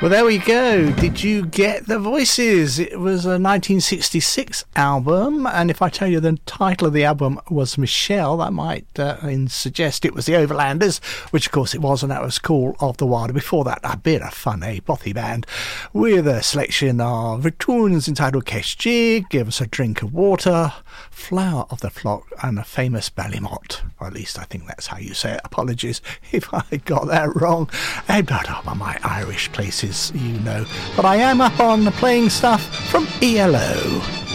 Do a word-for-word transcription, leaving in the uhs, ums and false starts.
Well, there we go. Did you get the voices? It was a nineteen sixty-six album, and if I tell you the title of the album was Michelle, that might uh, suggest it was the Overlanders, which of course it was, and that was Call of the Wild. Before that, a bit of fun, a bothy band with a selection of tunes entitled Kesh Jig, Give Us a Drink of Water, Flower of the Flock, and a famous Ballymot. Or at least I think that's how you say it. Apologies if I got that wrong. And not up on my Irish places, you know. But I am up on playing stuff from E L O.